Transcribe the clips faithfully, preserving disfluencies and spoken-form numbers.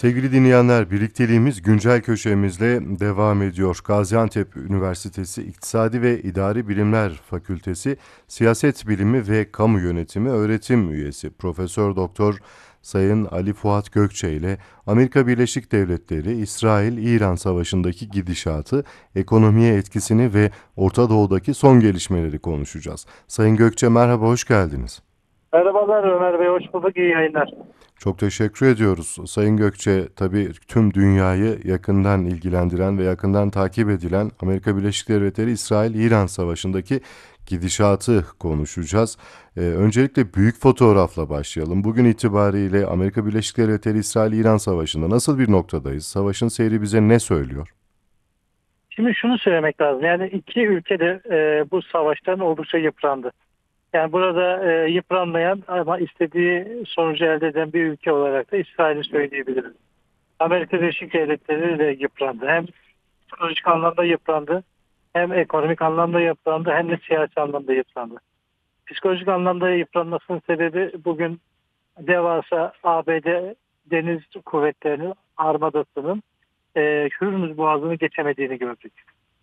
Sevgili dinleyenler, birlikteliğimiz güncel köşemizle devam ediyor. Gaziantep Üniversitesi İktisadi ve İdari Bilimler Fakültesi Siyaset Bilimi ve Kamu Yönetimi öğretim üyesi Profesör Doktor Sayın Ali Fuat Gökçe ile Amerika Birleşik Devletleri İsrail-İran Savaşı'ndaki gidişatı, ekonomiye etkisini ve Orta Doğu'daki son gelişmeleri konuşacağız. Sayın Gökçe, merhaba, hoş geldiniz. Merhabalar Ömer Bey, hoş bulduk, iyi yayınlar. Çok teşekkür ediyoruz. Sayın Gökçe, tabii tüm dünyayı yakından ilgilendiren ve yakından takip edilen Amerika Birleşik Devletleri İsrail-İran Savaşı'ndaki gidişatı konuşacağız. Ee, öncelikle büyük fotoğrafla başlayalım. Bugün itibariyle Amerika Birleşik Devletleri İsrail-İran Savaşı'nda nasıl bir noktadayız? Savaşın seyri bize ne söylüyor? Şimdi şunu söylemek lazım, yani iki ülke de e, bu savaştan oldukça yıprandı. Yani burada e, yıpranmayan ama istediği sonucu elde eden bir ülke olarak da İsrail'i söyleyebiliriz. Amerika Birleşik Devletleri de yıprandı. Hem psikolojik anlamda yıprandı, hem ekonomik anlamda yıprandı, hem de siyasi anlamda yıprandı. Psikolojik anlamda yıpranmasının sebebi bugün devasa A B D deniz kuvvetlerinin armadasının e, Hürmüz Boğazı'nı geçemediğini gördük.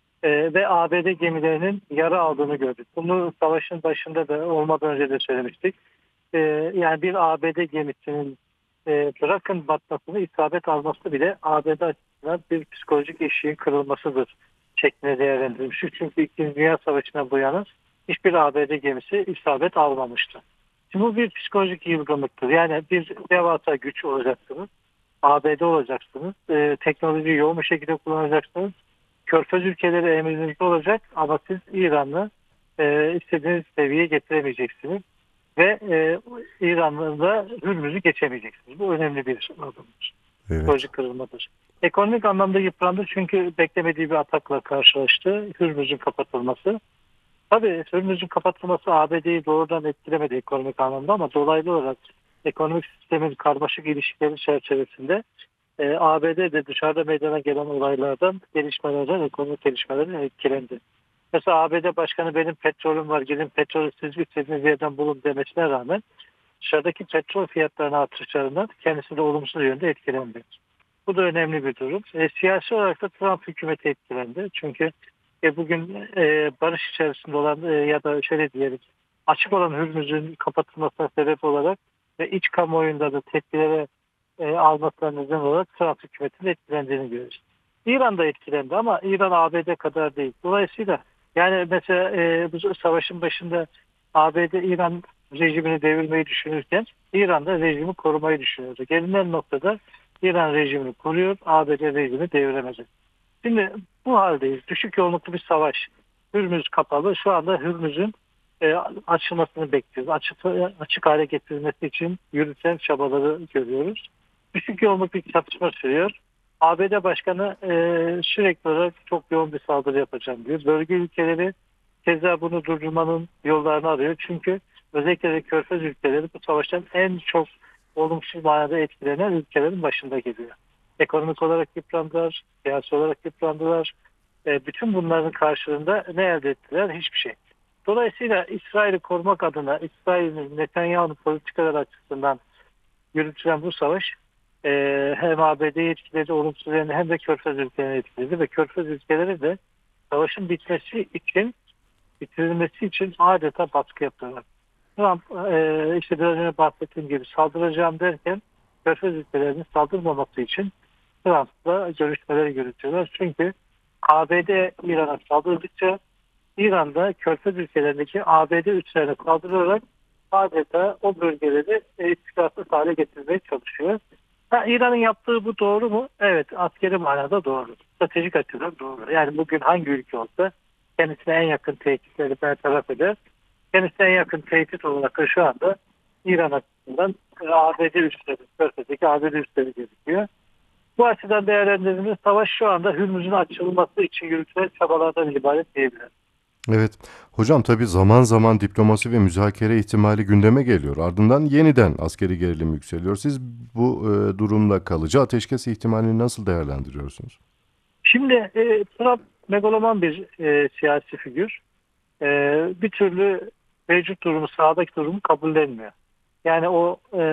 E, ve A B D gemilerinin yara aldığını gördük. Bunu savaşın başında da olmadan önce de söylemiştik. E, yani bir A B D gemisinin e, bırakın batmasını, isabet alması bile A B D açısından bir psikolojik eşiğin kırılmasıdır şeklinde değerlendirilmiştir. Çünkü İkinci Dünya Savaşı'na bu yana hiçbir A B D gemisi isabet almamıştı. Şimdi bu bir psikolojik yılgınlıktır. Yani bir devasa güç olacaksınız. A B D olacaksınız. E, teknolojiyi yoğun bir şekilde kullanacaksınız. Körfez ülkeleri emrinizde olacak ama siz İran'ı e, istediğiniz seviyeye getiremeyeceksiniz. Ve e, İran'la da Hürmüz'ü geçemeyeceksiniz. Bu önemli bir adımdır. Evet. Psikolojik kırılmadır. Ekonomik anlamda yıprandı çünkü beklemediği bir atakla karşılaştı. Hürmüz'ün kapatılması. Tabii Hürmüz'ün kapatılması A B D'yi doğrudan etkilemedi ekonomik anlamda ama dolaylı olarak ekonomik sistemin karmaşık ilişkileri çerçevesinde e, A B D de dışarıda meydana gelen olaylardan, gelişmelerden, ekonomik gelişmelerden etkilendi. Mesela A B D Başkanı benim petrolüm var, gidin petrolü siz istediğiniz yerden bulun demesine rağmen dışarıdaki petrol fiyatlarının artışlarından kendisi de olumsuz yönde etkilendi. Bu da önemli bir durum. E, siyasi olarak da Trump hükümeti etkilendi. Çünkü e, bugün e, barış içerisinde olan e, ya da şöyle diyelim açık olan Hürmüz'ün kapatılmasına sebep olarak ve iç kamuoyunda da tepkilere e, almasına neden olarak Trump hükümetinin etkilendiğini görüyoruz. İran da etkilendi ama İran A B D kadar değil. Dolayısıyla yani mesela e, bu savaşın başında A B D İran rejimini devirmeyi düşünürken İran da rejimi korumayı düşünüyordu. Gelinen noktada İran rejimini koruyor, A B D rejimi deviremedi. Şimdi bu haldeyiz. Düşük yoğunluklu bir savaş. Hürmüz kapalı. Şu anda Hürmüz'ün e, açılmasını bekliyoruz. Açık, açık hale getirilmesi için yürüten çabaları görüyoruz. Düşük yoğunluklu bir çatışma sürüyor. A B D Başkanı e, sürekli olarak çok yoğun bir saldırı yapacağım diyor. Bölge ülkeleri keza bunu durdurmanın yollarını arıyor. Çünkü özellikle de Körfez ülkeleri bu savaştan en çok olumsuz manada etkilenen ülkelerin başında geliyor. Ekonomik olarak yıprandılar, siyasi olarak yıprandılar. E, bütün bunların karşılığında ne elde ettiler? Hiçbir şey. Dolayısıyla İsrail'i korumak adına İsrail'in Netanyahu'nun politikalar açısından yürütülen bu savaş e, hem A B D'yi etkiledi olumsuz yönde hem de Körfez ülkelerini etkiledi ve Körfez ülkeleri de savaşın bitmesi için bitirilmesi için adeta baskı yapıyorlar. Trump e, işte biraz önce bahsettiğim gibi saldıracağım derken Körfez ülkelerinin saldırmaması için Trump'la görüşmeleri yürütüyorlar. Çünkü A B D İran'a saldırdıkça İran'da Körfez ülkelerindeki A B D üslerine saldırarak adeta o bölgeleri e, istikrarsız hale getirmeye çalışıyor. Ha, İran'ın yaptığı bu doğru mu? Evet, askeri manada doğru. Stratejik açıdan doğru. Yani bugün hangi ülke olsa kendisine en yakın tehditleri bertaraf eder. Kendisine en yakın tehdit olarak da şu anda İran açısından e, A B D üsleri, Körfez'deki A B D üsleri gözüküyor. Bu açıdan değerlendirildiğinde savaş şu anda Hürmüz'ün açılması için yürütülen çabalardan ibaret diyebiliriz. Evet. Hocam, tabii zaman zaman diplomasi ve müzakere ihtimali gündeme geliyor. Ardından yeniden askeri gerilim yükseliyor. Siz bu e, durumda kalıcı ateşkes ihtimalini nasıl değerlendiriyorsunuz? Şimdi e, Trump megaloman bir e, siyasi figür. E, bir türlü mevcut durumu, sahadaki durumu kabullenmiyor. Yani o e,